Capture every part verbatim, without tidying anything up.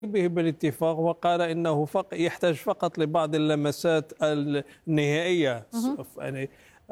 به بالاتفاق، وقال انه فق يحتاج فقط لبعض اللمسات النهائيه، يعني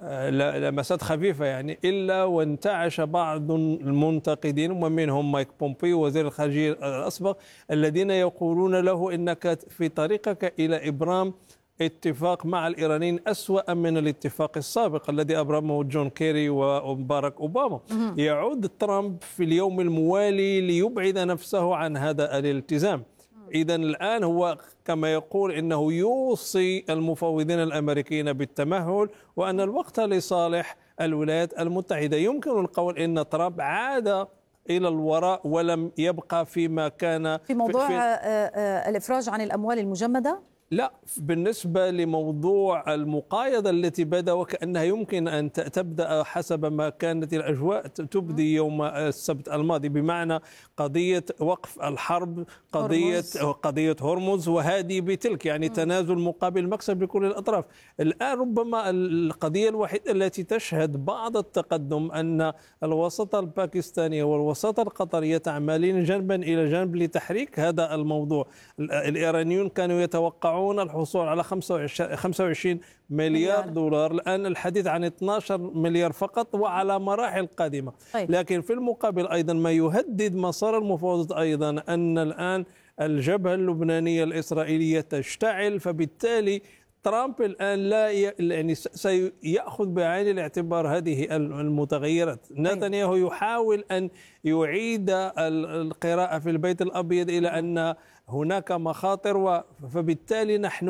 لمسات خفيفه يعني، الا وانتعش بعض المنتقدين ومنهم مايك بومبيو وزير الخارجيه الاسبق الذين يقولون له انك في طريقك الى ابرام اتفاق مع الإيرانيين أسوأ من الاتفاق السابق الذي أبرمه جون كيري وباراك أوباما. يعود ترامب في اليوم الموالي ليبعد نفسه عن هذا الالتزام. إذا الآن هو كما يقول إنه يوصي المفوضين الأمريكيين بالتمهل، وأن الوقت لصالح الولايات المتحدة. يمكن القول إن ترامب عاد إلى الوراء ولم يبقى فيما كان في موضوع في الإفراج عن الأموال المجمدة. لا، بالنسبة لموضوع المقايضة التي بدأ وكأنها يمكن أن تبدأ حسب ما كانت الأجواء تبدي يوم السبت الماضي، بمعنى قضية وقف الحرب، قضية هرمز. قضية هرمز وهذه بتلك، يعني تنازل مقابل مكسب لكل الأطراف. الآن ربما القضية الوحيدة التي تشهد بعض التقدم أن الوساطة الباكستانية والوساطة القطرية تعملين جنبا إلى جنب لتحريك هذا الموضوع. الإيرانيون كانوا يتوقعون الحصول على خمسة وعشرين مليار دولار، الآن الحديث عن اثني عشر مليار فقط وعلى مراحل قادمة. طيب. لكن في المقابل أيضا ما يهدد مسار المفاوضات أيضا أن الآن الجبهة اللبنانية الإسرائيلية تشتعل، فبالتالي ترامب الآن لا ي... يعني سيأخذ بعين الاعتبار هذه المتغيرات. نتنياهو يحاول أن يعيد القراءة في البيت الأبيض إلى أن هناك مخاطر، فبالتالي نحن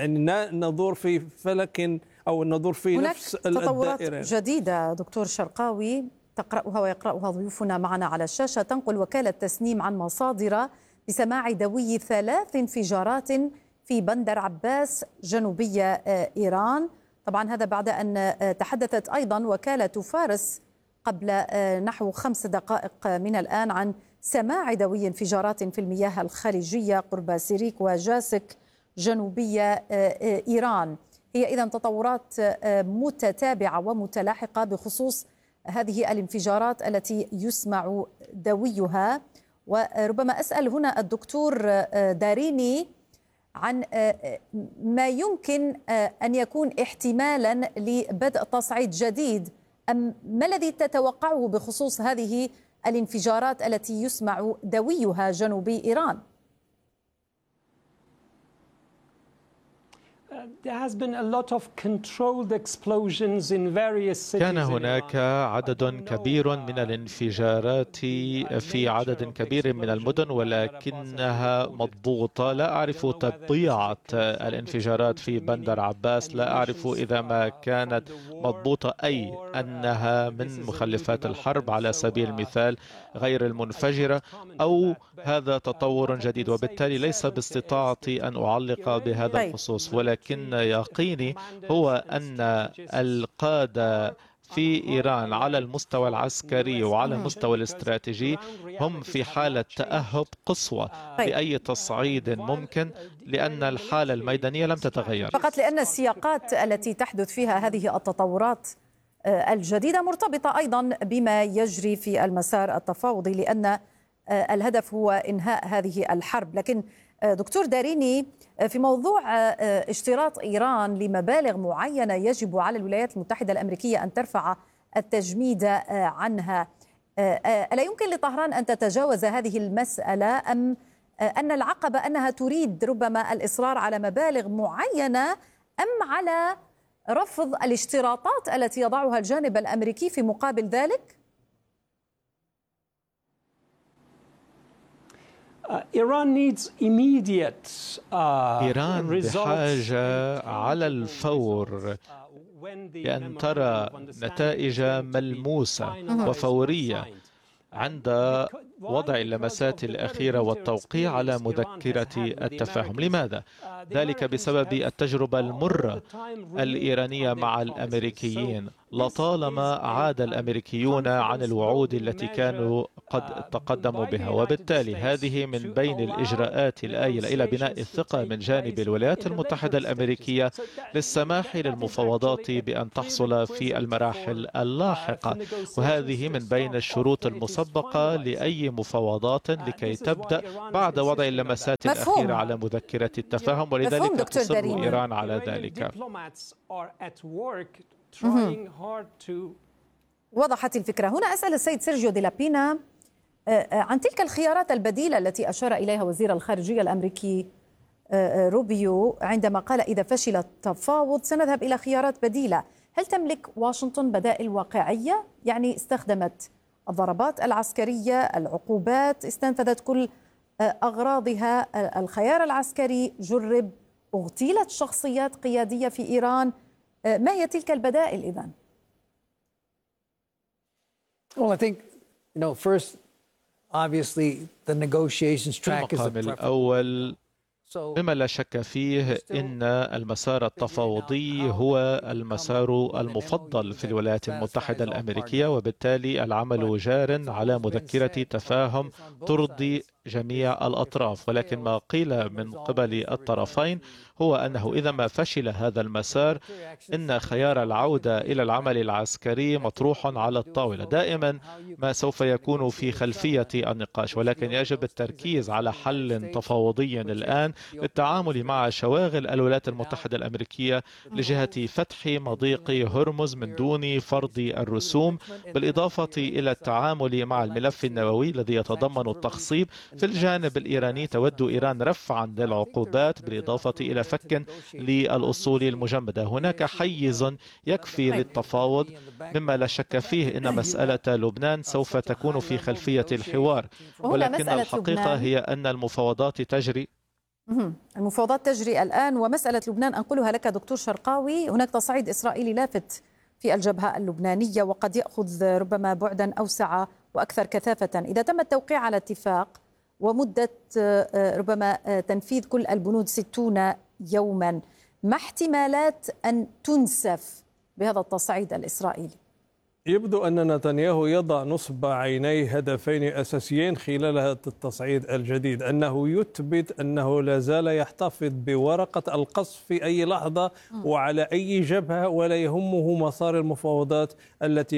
ندور في فلك أو ندور في هناك نفس تطورات الدائرة جديدة دكتور شرقاوي تقرأها ويقرأها ضيوفنا معنا على الشاشة. تنقل وكالة تسنيم عن مصادر بسماع دوي ثلاث انفجارات في بندر عباس جنوبية إيران. طبعا هذا بعد أن تحدثت أيضا وكالة فارس قبل نحو خمس دقائق من الآن عن سماع دوي انفجارات في المياه الخليجية قرب سيريك وجاسك جنوبية إيران. هي إذن تطورات متتابعة ومتلاحقة بخصوص هذه الانفجارات التي يسمع دويها. وربما أسأل هنا الدكتور داريني عن ما يمكن أن يكون احتمالا لبدء تصعيد جديد، أم ما الذي تتوقعه بخصوص هذه الانفجارات التي يسمع دويها جنوبي إيران؟ كان هناك عدد كبير من الانفجارات في عدد كبير من المدن، ولكنها مضبوطة. لا أعرف تضييع الانفجارات في بندر عباس، لا أعرف إذا ما كانت مضبوطة أي أنها من مخلفات الحرب على سبيل المثال غير المنفجرة، أو هذا تطور جديد، وبالتالي ليس باستطاعتي أن أعلق بهذا الخصوص. ولكن يقيني هو أن القادة في إيران على المستوى العسكري وعلى المستوى الاستراتيجي هم في حالة تأهب قصوى لأي تصعيد ممكن، لأن الحالة الميدانية لم تتغير، فقط لأن السياقات التي تحدث فيها هذه التطورات الجديدة مرتبطة أيضا بما يجري في المسار التفاوضي، لأن الهدف هو إنهاء هذه الحرب. لكن دكتور داريني، في موضوع اشتراط إيران لمبالغ معينة يجب على الولايات المتحدة الأمريكية أن ترفع التجميد عنها، ألا يمكن لطهران أن تتجاوز هذه المسألة، أم أن العقبة أنها تريد ربما الإصرار على مبالغ معينة، أم على رفض الاشتراطات التي يضعها الجانب الأمريكي في مقابل ذلك؟ إيران بحاجة على الفور لأن ترى نتائج ملموسة وفورية عند وضع اللمسات الأخيرة والتوقيع على مذكرة التفاهم. لماذا؟ ذلك بسبب التجربة المرة الإيرانية مع الأمريكيين. لطالما عاد الأمريكيون عن الوعود التي كانوا قد تقدموا بها، وبالتالي هذه من بين الإجراءات الآيلة إلى بناء الثقة من جانب الولايات المتحدة الأمريكية للسماح للمفاوضات بأن تحصل في المراحل اللاحقة. وهذه من بين الشروط المسبقة لأي أي مفاوضات لكي تبدأ بعد وضع اللمسات مفهوم. الأخيرة على مذكرة التفاهم، ولذلك تصر إيران على ذلك. وضحت الفكرة. هنا أسأل السيد سيرجيو دي لابينا عن تلك الخيارات البديلة التي أشار إليها وزير الخارجية الأمريكي روبيو عندما قال إذا فشل التفاوض سنذهب إلى خيارات بديلة. هل تملك واشنطن بدائل واقعية؟ يعني استخدمت الضربات العسكرية، العقوبات، استنفذت كل أغراضها، الخيار العسكري جرب، اغتيلت شخصيات قيادية في إيران. ما هي تلك البدائل إذن؟ Well, I think, you know, first, obviously, the negotiations track is the المقام الأول مما لا شك فيه إن المسار التفاوضي هو المسار المفضل في الولايات المتحدة الأمريكية، وبالتالي العمل جار على مذكرة تفاهم ترضي جميع الأطراف. ولكن ما قيل من قبل الطرفين هو أنه إذا ما فشل هذا المسار إن خيار العودة إلى العمل العسكري مطروح على الطاولة. دائما ما سوف يكون في خلفية النقاش، ولكن يجب التركيز على حل تفاوضي الآن للتعامل مع شواغل الولايات المتحدة الأمريكية لجهة فتح مضيق هرمز من دون فرض الرسوم، بالإضافة إلى التعامل مع الملف النووي الذي يتضمن التخصيب. في الجانب الإيراني تود إيران رفعا للعقوبات بالإضافة إلى فك للأصول المجمدة. هناك حيز يكفي للتفاوض، مما لا شك فيه إن مسألة لبنان سوف تكون في خلفية الحوار، ولكن الحقيقة هي أن المفاوضات تجري المفاوضات تجري الآن. ومسألة لبنان أنقلها لك دكتور شرقاوي. هناك تصعيد إسرائيلي لافت في الجبهة اللبنانية وقد يأخذ ربما بعدا أوسع وأكثر كثافة. إذا تم التوقيع على اتفاق ومدة ربما تنفيذ كل البنود ستون يوما، ما احتمالات أن تنسف بهذا التصعيد الإسرائيلي؟ يبدو أن نتنياهو يضع نصب عيني هدفين أساسيين خلال هذا التصعيد الجديد، أنه يثبت أنه لا زال يحتفظ بورقة القصف في أي لحظة وعلى أي جبهة، ولا يهمه مسار المفاوضات التي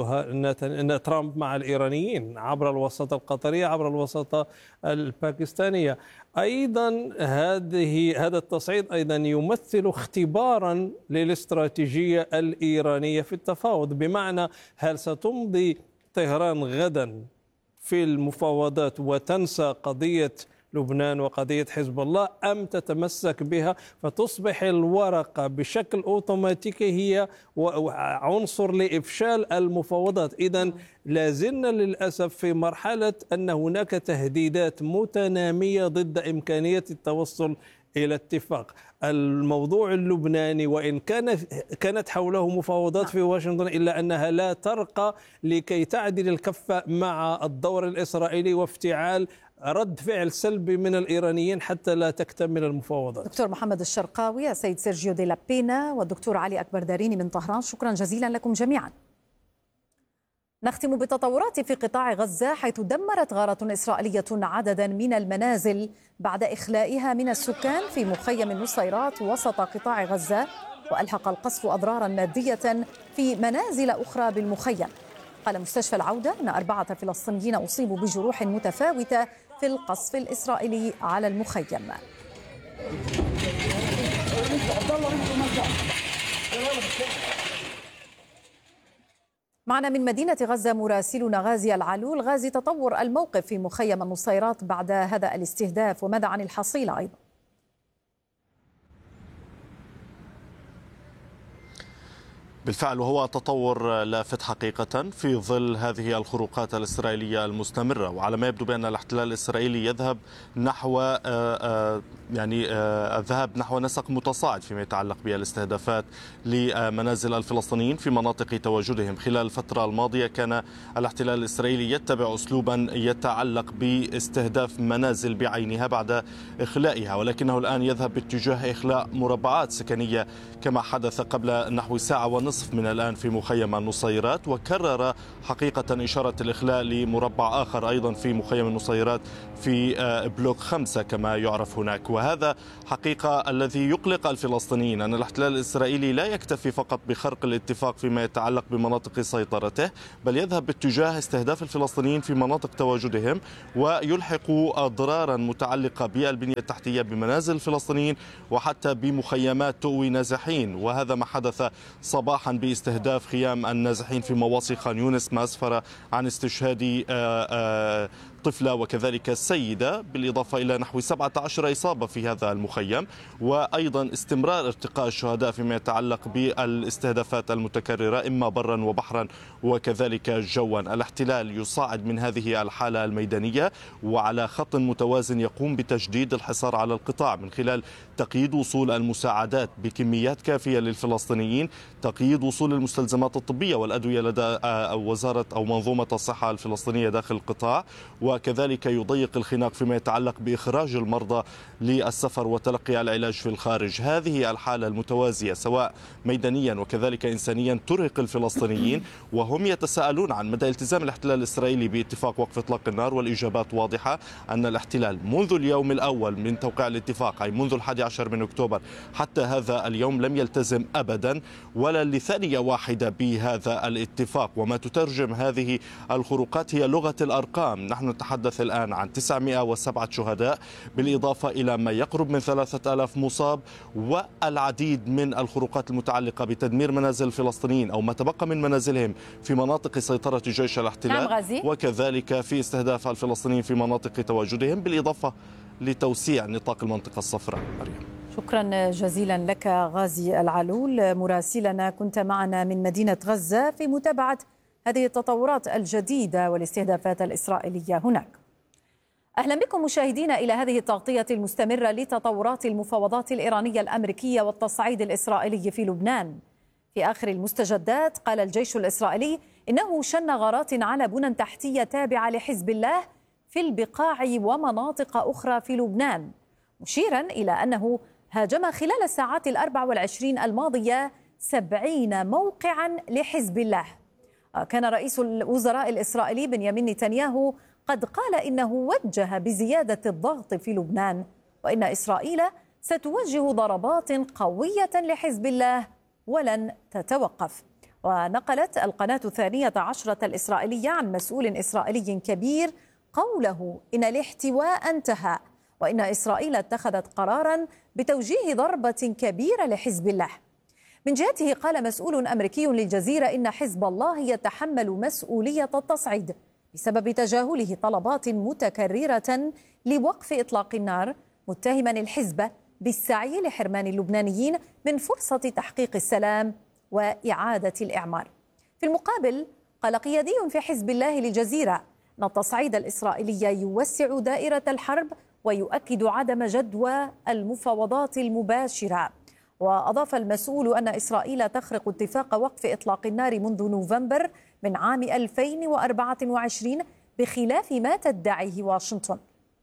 يقودها ترامب مع الإيرانيين عبر الوساطة القطرية، عبر الوساطة الباكستانية. أيضا هذه هذا التصعيد أيضا يمثل اختبارا للاستراتيجية الإيرانية في التفاوض، بمعنى هل ستمضي طهران غدا في المفاوضات وتنسى قضية لبنان وقضية حزب الله، أم تتمسك بها فتصبح الورقة بشكل أوتوماتيكي هي عنصر لإفشال المفاوضات. إذن لازلنا للأسف في مرحلة أن هناك تهديدات متنامية ضد إمكانية التوصل إلى اتفاق. الموضوع اللبناني وإن كان كانت حوله مفاوضات في واشنطن، إلا أنها لا ترقى لكي تعدل الكفة مع الدور الإسرائيلي وافتعال رد فعل سلبي من الإيرانيين حتى لا تكتمل المفاوضات. دكتور محمد الشرقاوي، السيد سيرجيو دي لابينا، والدكتور علي أكبر داريني من طهران، شكرا جزيلا لكم جميعا. نختم بالتطورات في قطاع غزة، حيث دمرت غارة إسرائيلية عددا من المنازل بعد إخلائها من السكان في مخيم النصيرات وسط قطاع غزة، وألحق القصف أضرارا مادية في منازل أخرى بالمخيم. قال مستشفى العودة أن أربعة فلسطينيين أصيبوا بجروح متفاوتة في القصف الإسرائيلي على المخيم. معنا من مدينة غزة مراسلنا غازي العلول. غازي، تطور الموقف في مخيم النصيرات بعد هذا الاستهداف، وماذا عن الحصيلة أيضا؟ بالفعل، وهو تطور لافت حقيقة في ظل هذه الخروقات الإسرائيلية المستمرة، وعلى ما يبدو بأن الاحتلال الإسرائيلي يذهب نحو يعني الذهاب نحو نسق متصاعد فيما يتعلق بالاستهدافات لمنازل الفلسطينيين في مناطق تواجدهم. خلال الفترة الماضية كان الاحتلال الإسرائيلي يتبع أسلوبا يتعلق باستهداف منازل بعينها بعد إخلائها، ولكنه الآن يذهب باتجاه إخلاء مربعات سكنية كما حدث قبل نحو ساعة ونصف النصف من الآن في مخيم النصيرات، وكرر حقيقة إشارة الإخلاء لمربع آخر أيضا في مخيم النصيرات في بلوك خمسة كما يعرف هناك. وهذا حقيقة الذي يقلق الفلسطينيين، أن الاحتلال الإسرائيلي لا يكتفي فقط بخرق الاتفاق فيما يتعلق بمناطق سيطرته، بل يذهب باتجاه استهداف الفلسطينيين في مناطق تواجدهم، ويلحق ضرارا متعلقة بالبنية التحتية بمنازل الفلسطينيين وحتى بمخيمات تؤوي نازحين. وهذا ما حدث صباحا باستهداف خيام النازحين في مواصي خان يونس، ما أسفر عن استشهاد طفلة وكذلك السيدة، بالإضافة إلى نحو سبعة عشر إصابة في هذا المخيم، وأيضا استمرار ارتقاء الشهداء فيما يتعلق بالاستهدافات المتكررة إما برا وبحرا وكذلك جوا. الاحتلال يصاعد من هذه الحالة الميدانية وعلى خط متوازن يقوم بتجديد الحصار على القطاع من خلال تقييد وصول المساعدات بكميات كافية للفلسطينيين، تقييد وصول المستلزمات الطبية والأدوية لدى وزارة أو منظومة الصحة الفلسطينية داخل القطاع، وكذلك يضيق الخناق فيما يتعلق بإخراج المرضى للسفر وتلقي العلاج في الخارج. هذه الحالة المتوازية سواء ميدانيا وكذلك إنسانيا ترهق الفلسطينيين، وهم يتساءلون عن مدى التزام الاحتلال الإسرائيلي باتفاق وقف إطلاق النار. والإجابات واضحة، أن الاحتلال منذ اليوم الأول من توقيع الاتفاق، أي منذ الحادي عشر من أكتوبر حتى هذا اليوم، لم يلتزم أبدا ولا لثانية واحدة بهذا الاتفاق. وما تترجم هذه الخروقات هي لغة الأرقام. نحن نتحدث الآن عن تسعمئة وسبعة شهداء، بالإضافة إلى ما يقرب من ثلاثة آلاف مصاب، والعديد من الخروقات المتعلقة بتدمير منازل الفلسطينيين أو ما تبقى من منازلهم في مناطق سيطرة جيش الاحتلال، نعم وكذلك في استهداف الفلسطينيين في مناطق تواجدهم، بالإضافة لتوسيع نطاق المنطقة الصفراء. مريم، شكرا جزيلا لك غازي العلول مراسلنا، كنت معنا من مدينة غزة في متابعة هذه التطورات الجديدة والاستهدافات الإسرائيلية هناك. أهلا بكم مشاهدينا إلى هذه التغطية المستمرة لتطورات المفاوضات الإيرانية الأمريكية والتصعيد الإسرائيلي في لبنان. في آخر المستجدات قال الجيش الإسرائيلي إنه شن غارات على بنى تحتية تابعة لحزب الله في البقاع ومناطق أخرى في لبنان، مشيرا إلى أنه هاجم خلال الساعات الأربع والعشرين الماضية سبعين موقعا لحزب الله. كان رئيس الوزراء الإسرائيلي بنيامين نتنياهو قد قال إنه وجه بزيادة الضغط في لبنان، وإن إسرائيل ستوجه ضربات قوية لحزب الله ولن تتوقف. ونقلت القناة الثانية عشرة الإسرائيلية عن مسؤول إسرائيلي كبير قوله إن الاحتواء انتهى، وإن إسرائيل اتخذت قرارا بتوجيه ضربة كبيرة لحزب الله. من جهته قال مسؤول أمريكي للجزيرة إن حزب الله يتحمل مسؤولية التصعيد بسبب تجاهله طلبات متكررة لوقف إطلاق النار، متهما الحزب بالسعي لحرمان اللبنانيين من فرصة تحقيق السلام وإعادة الإعمار. في المقابل قال قيادي في حزب الله للجزيرة أن التصعيد الإسرائيلي يوسع دائرة الحرب ويؤكد عدم جدوى المفاوضات المباشرة. وأضاف المسؤول أن إسرائيل تخرق اتفاق وقف إطلاق النار منذ نوفمبر من عام ألفين وأربعة وعشرين بخلاف ما تدعيه واشنطن.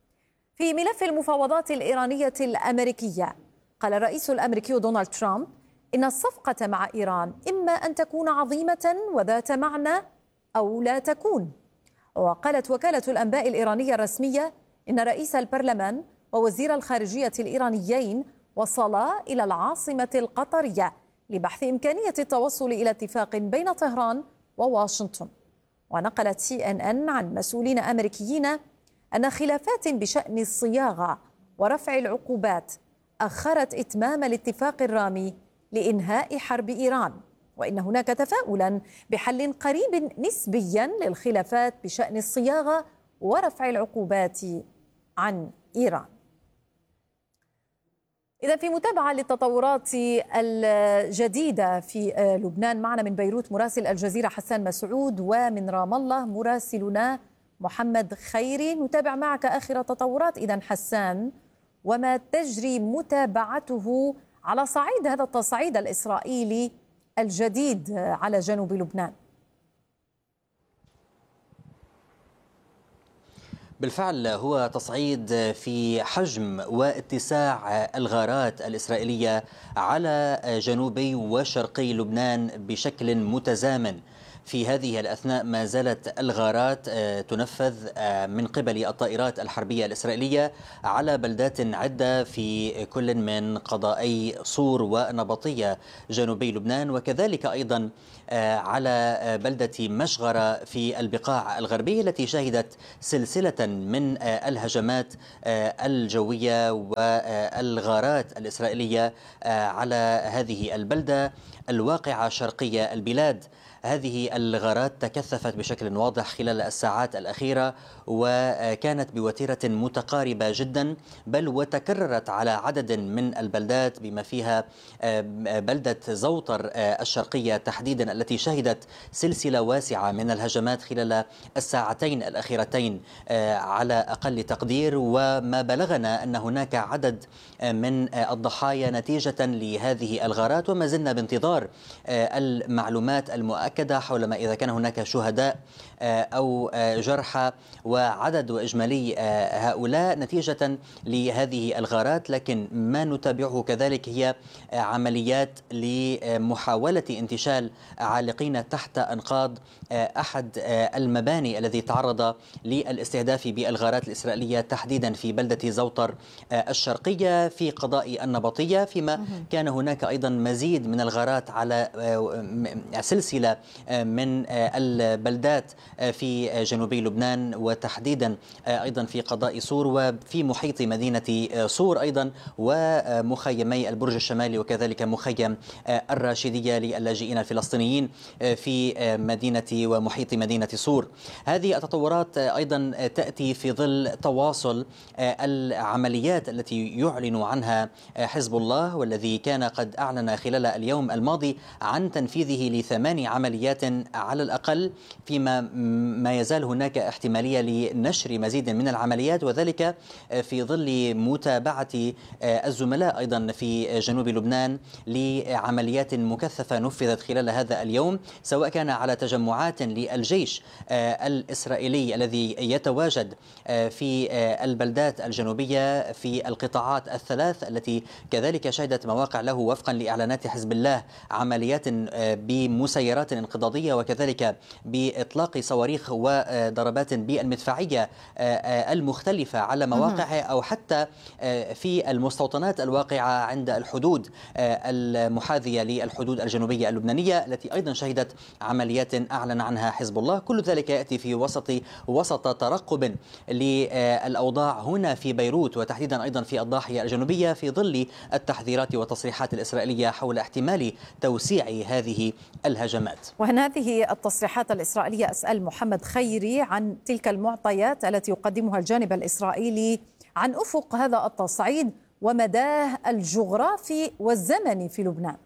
في ملف المفاوضات الإيرانية الأمريكية قال الرئيس الأمريكي دونالد ترامب إن الصفقة مع إيران إما أن تكون عظيمة وذات معنى أو لا تكون. وقالت وكالة الأنباء الإيرانية الرسمية إن رئيس البرلمان ووزير الخارجية الإيرانيين وصلا إلى العاصمة القطرية لبحث إمكانية التوصل إلى اتفاق بين طهران وواشنطن. ونقلت سي إن إن عن مسؤولين أمريكيين أن خلافات بشأن الصياغة ورفع العقوبات أخرت إتمام الاتفاق الرامي لإنهاء حرب إيران، وإن هناك تفاؤلا بحل قريب نسبيا للخلافات بشأن الصياغة ورفع العقوبات عن إيران. إذا في متابعة للتطورات الجديدة في لبنان، معنا من بيروت مراسل الجزيرة حسان مسعود، ومن رام الله مراسلنا محمد خيري. نتابع معك آخر التطورات. إذا حسان، وما تجري متابعته على صعيد هذا التصعيد الإسرائيلي الجديد على جنوب لبنان؟ بالفعل هو تصعيد في حجم واتساع الغارات الإسرائيلية على جنوبي وشرقي لبنان بشكل متزامن. في هذه الأثناء ما زالت الغارات تنفذ من قبل الطائرات الحربية الإسرائيلية على بلدات عدة في كل من قضائي صور ونبطية جنوبي لبنان، وكذلك أيضا على بلدة مشغرة في البقاع الغربية التي شهدت سلسلة من الهجمات الجوية والغارات الإسرائيلية على هذه البلدة الواقعة شرقية البلاد. هذه الغارات تكثفت بشكل واضح خلال الساعات الأخيرة وكانت بوتيرة متقاربة جدا، بل وتكررت على عدد من البلدات بما فيها بلدة زوطر الشرقية تحديدا التي شهدت سلسلة واسعة من الهجمات خلال الساعتين الأخيرتين على أقل تقدير، وما بلغنا أن هناك عدد من الضحايا نتيجة لهذه الغارات، وما زلنا بانتظار المعلومات المؤكدة حول ما إذا كان هناك شهداء أو جرحى وعدد وإجمالي هؤلاء نتيجة لهذه الغارات. لكن ما نتابعه كذلك هي عمليات لمحاولة انتشال عالقين تحت أنقاض أحد المباني الذي تعرض للاستهداف بالغارات الإسرائيلية تحديدا في بلدة زوطر الشرقية في قضاء النبطية، فيما كان هناك أيضا مزيد من الغارات على سلسلة من البلدات في جنوبي لبنان وتحديدا أيضا في قضاء صور وفي محيط مدينة صور أيضا ومخيمي البرج الشمالي وكذلك مخيم الراشدية للاجئين الفلسطينيين في مدينة ومحيط مدينة صور. هذه التطورات أيضا تأتي في ظل تواصل العمليات التي يعلن عنها حزب الله، والذي كان قد أعلن خلال اليوم الماضي عن تنفيذه لثماني عمليات على الأقل، فيما ما يزال هناك احتمالية لنشر مزيد من العمليات، وذلك في ظل متابعة الزملاء أيضا في جنوب لبنان لعمليات مكثفة نفذت خلال هذا اليوم، سواء كان على تجمعات للجيش الإسرائيلي الذي يتواجد في البلدات الجنوبية في القطاعات الثلاث التي كذلك شهدت مواقع له وفقا لإعلانات حزب الله عمليات بمسيرات انقضاضية وكذلك بإطلاق صواريخ وضربات بالمدفعية المختلفة على مواقعه أو حتى في المستوطنات الواقعة عند الحدود المحاذية للحدود الجنوبية اللبنانية التي أيضا شهدت عمليات أعلن عنها حزب الله. كل ذلك يأتي في وسط وسط ترقب للأوضاع هنا في بيروت وتحديدا أيضا في الضاحية الجنوبية في ظل التحذيرات والتصريحات الإسرائيلية حول احتمال توسيع هذه الهجمات. وهن هذه التصريحات الإسرائيلية أسأل محمد خيري عن تلك المعطيات التي يقدمها الجانب الإسرائيلي عن أفق هذا التصعيد ومداه الجغرافي والزمني في لبنان.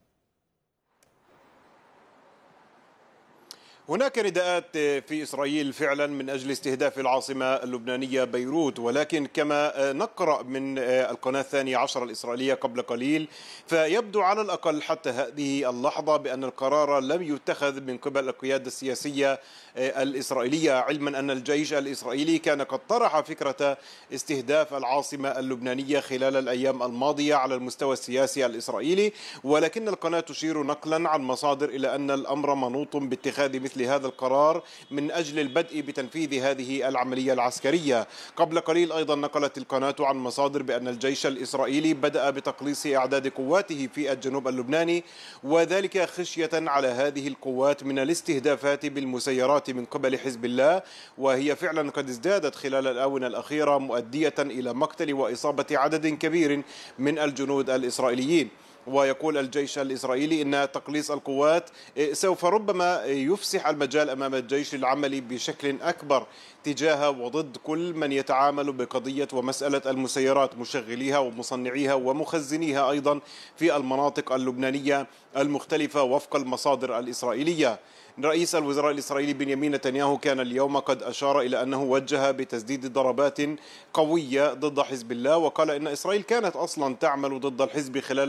هناك نداءات في إسرائيل فعلا من أجل استهداف العاصمة اللبنانية بيروت، ولكن كما نقرأ من القناة الثانية عشر الإسرائيلية قبل قليل فيبدو على الأقل حتى هذه اللحظة بأن القرار لم يتخذ من قبل القيادة السياسية الإسرائيلية، علما أن الجيش الإسرائيلي كان قد طرح فكرة استهداف العاصمة اللبنانية خلال الأيام الماضية على المستوى السياسي الإسرائيلي، ولكن القناة تشير نقلا عن مصادر إلى أن الأمر منوط باتخاذ مثل هذا القرار من أجل البدء بتنفيذ هذه العملية العسكرية. قبل قليل أيضا نقلت القناة عن مصادر بأن الجيش الإسرائيلي بدأ بتقليص أعداد قواته في الجنوب اللبناني، وذلك خشية على هذه القوات من الاستهدافات بالمسيرات من قبل حزب الله، وهي فعلا قد ازدادت خلال الآونة الأخيرة مؤدية إلى مقتل وإصابة عدد كبير من الجنود الإسرائيليين. ويقول الجيش الإسرائيلي إن تقليص القوات سوف ربما يفسح المجال أمام الجيش للعمل بشكل أكبر تجاه وضد كل من يتعامل بقضية ومسألة المسيرات، مشغليها ومصنعيها ومخزنيها أيضا في المناطق اللبنانية المختلفة وفق المصادر الإسرائيلية. رئيس الوزراء الإسرائيلي بنيامين نتنياهو كان اليوم قد أشار إلى أنه وجه بتسديد ضربات قوية ضد حزب الله، وقال إن إسرائيل كانت أصلا تعمل ضد الحزب خلال الأيام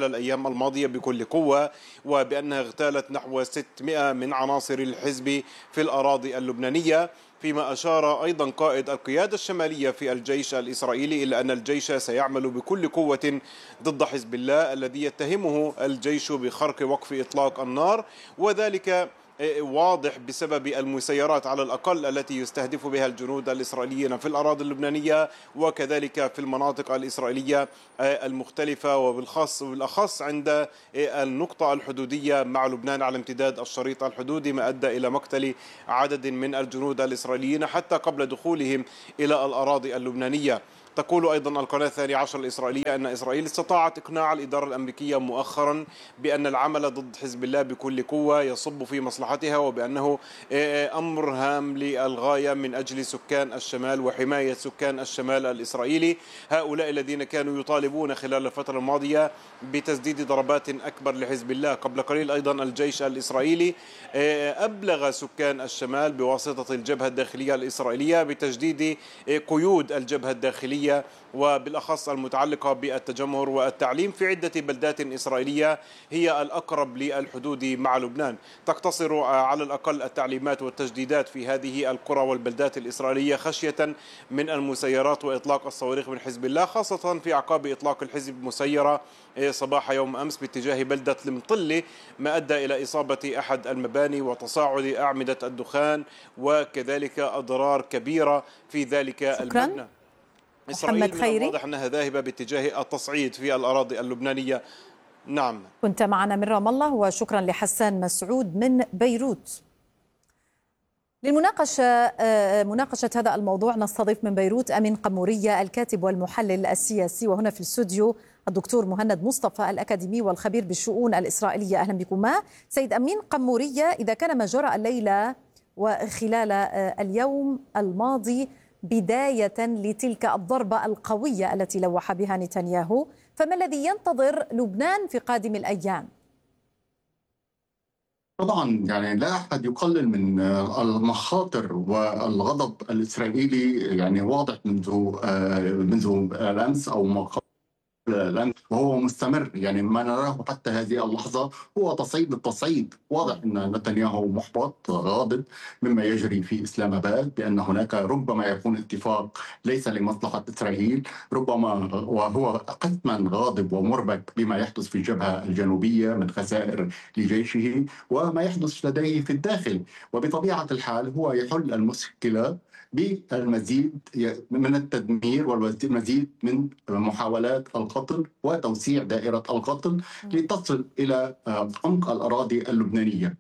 الأيام الماضية بكل قوة، وبأنها اغتالت نحو ستمائة من عناصر الحزب في الأراضي اللبنانية. فيما أشار أيضا قائد القيادة الشمالية في الجيش الإسرائيلي إلى أن الجيش سيعمل بكل قوة ضد حزب الله الذي يتهمه الجيش بخرق وقف إطلاق النار، وذلك واضح بسبب المسيرات على الأقل التي يستهدف بها الجنود الإسرائيليين في الأراضي اللبنانية وكذلك في المناطق الإسرائيلية المختلفة، وبالخاص بالأخص عند النقطة الحدودية مع لبنان على امتداد الشريط الحدودي، ما أدى إلى مقتل عدد من الجنود الإسرائيليين حتى قبل دخولهم إلى الأراضي اللبنانية. تقول أيضا القناة الثانية عشر الإسرائيلية أن إسرائيل استطاعت إقناع الإدارة الأمريكية مؤخرا بأن العمل ضد حزب الله بكل قوة يصب في مصلحتها، وبأنه أمر هام للغاية من أجل سكان الشمال وحماية سكان الشمال الإسرائيلي، هؤلاء الذين كانوا يطالبون خلال الفترة الماضية بتسديد ضربات أكبر لحزب الله. قبل قليل أيضا الجيش الإسرائيلي أبلغ سكان الشمال بواسطة الجبهة الداخلية الإسرائيلية بتجديد قيود الجبهة الداخلية وبالأخص المتعلقة بالتجمهر والتعليم في عدة بلدات إسرائيلية هي الأقرب للحدود مع لبنان. تقتصر على الأقل التعليمات والتجديدات في هذه القرى والبلدات الإسرائيلية خشية من المسيرات وإطلاق الصواريخ من حزب الله، خاصة في أعقاب إطلاق الحزب مسيرة صباح يوم أمس باتجاه بلدة المطلة، ما أدى إلى إصابة أحد المباني وتصاعد أعمدة الدخان وكذلك أضرار كبيرة في ذلك المبنى. إسرائيل من الواضح أنها ذاهبة باتجاه التصعيد في الأراضي اللبنانية. نعم، كنت معنا من رام الله، وشكرا لحسان مسعود من بيروت. للمناقشة مناقشة هذا الموضوع نستضيف من بيروت أمين قمورية الكاتب والمحلل السياسي، وهنا في الاستوديو الدكتور مهند مصطفى الأكاديمي والخبير بالشؤون الإسرائيلية. أهلا بكما سيد أمين قمورية. إذا كان ما جرى الليلة وخلال اليوم الماضي بداية لتلك الضربة القوية التي لوح بها نتنياهو، فما الذي ينتظر لبنان في قادم الأيام؟ طبعا يعني لا أحد يقلل من المخاطر والغضب الإسرائيلي، يعني واضح منذ منذ الأمس أو ما قبل الأمس، وهو مستمر. يعني ما نراه حتى هذه اللحظة هو تصعيد التصعيد. واضح أن نتنياهو محبط غاضب مما يجري في إسلام آباد، بأن هناك ربما يكون اتفاق ليس لمصلحة إسرائيل، ربما وهو قسما غاضب ومربك بما يحدث في الجبهة الجنوبية من خسائر لجيشه وما يحدث لديه في الداخل. وبطبيعة الحال هو يحل المشكلة بالمزيد من التدمير والمزيد من محاولات القتل وتوسيع دائرة القتل لتصل إلى عمق الأراضي اللبنانية.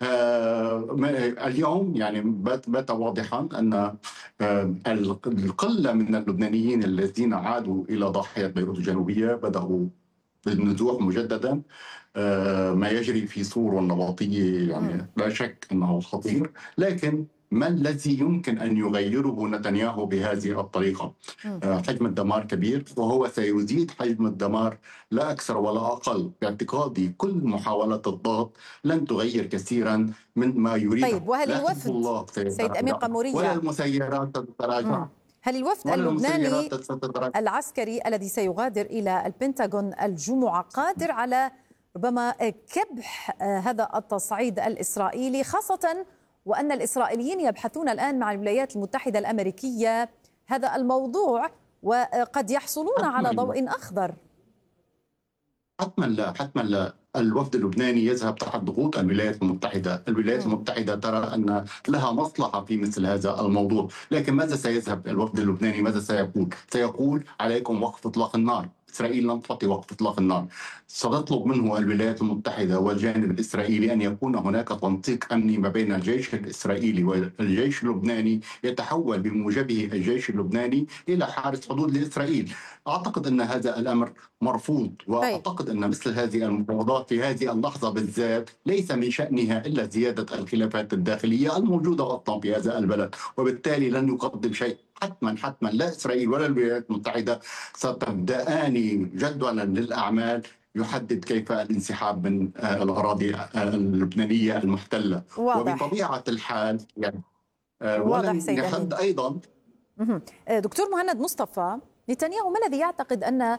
اليوم يعني بات واضحا أن القلة من اللبنانيين الذين عادوا إلى ضاحية بيروت الجنوبية بدأوا بالنزوح مجددا. ما يجري في صور والنباطية يعني لا شك أنه خطير، لكن ما الذي يمكن أن يغيره نتنياهو بهذه الطريقة؟ حجم الدمار كبير، وهو سيزيد حجم الدمار لا أكثر ولا أقل. باعتقادي كل محاولات الضغط لن تغير كثيرا من ما يريد. طيب، وهل الوفد سيد أمين قمورية ولا المسيرات تتراجع؟ هل الوفد اللبناني العسكري الذي سيغادر إلى البنتاغون الجمعة قادر على ربما كبح هذا التصعيد الإسرائيلي، خاصة وأن الإسرائيليين يبحثون الآن مع الولايات المتحدة الأمريكية هذا الموضوع وقد يحصلون على ضوء أخضر؟ حتما لا، حتما لا. الوفد اللبناني يذهب تحت ضغوط الولايات المتحدة. الولايات المتحدة ترى أن لها مصلحة في مثل هذا الموضوع، لكن ماذا سيذهب الوفد اللبناني؟ ماذا سيقول؟ سيقول عليكم وقف إطلاق النار. إسرائيل لن تعطي وقف إطلاق النار. ستطلب منه الولايات المتحدة والجانب الإسرائيلي أن يكون هناك تنسيق أمني ما بين الجيش الإسرائيلي والجيش اللبناني، يتحول بموجبه الجيش اللبناني إلى حارس حدود لإسرائيل. أعتقد أن هذا الأمر مرفوض، وأعتقد أن مثل هذه المفاوضات في هذه اللحظة بالذات ليس من شأنها إلا زيادة الخلافات الداخلية الموجودة أصلا في هذا البلد، وبالتالي لن يقدم شيء. حتما حتما لا إسرائيل ولا الولايات المتحدة ستبدأان جدولا للأعمال يحدد كيف الانسحاب من الأراضي اللبنانية المحتلة. واضح. وبطبيعة الحال يعني ولن يحد أيضا. دكتور مهند مصطفى، نتنياهو ما الذي يعتقد أن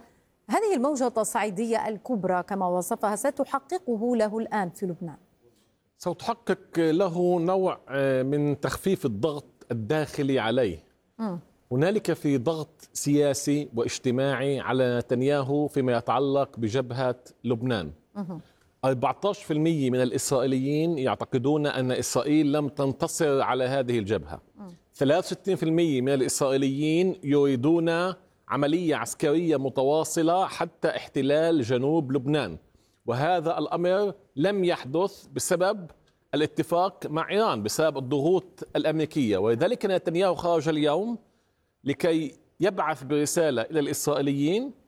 هذه الموجة التصعيدية الكبرى كما وصفها ستحققه له الآن في لبنان؟ ستحقق له نوع من تخفيف الضغط الداخلي عليه. م. هنالك في ضغط سياسي واجتماعي على نتنياهو فيما يتعلق بجبهة لبنان. م. أربعة عشر بالمئة من الإسرائيليين يعتقدون أن إسرائيل لم تنتصر على هذه الجبهة. م. ثلاثة وستين بالمئة من الإسرائيليين يريدون عملية عسكرية متواصلة حتى احتلال جنوب لبنان، وهذا الأمر لم يحدث بسبب الاتفاق مع إيران، بسبب الضغوط الأمريكية. ولذلك نتنياهو خرج اليوم لكي يبعث برسالة إلى الإسرائيليين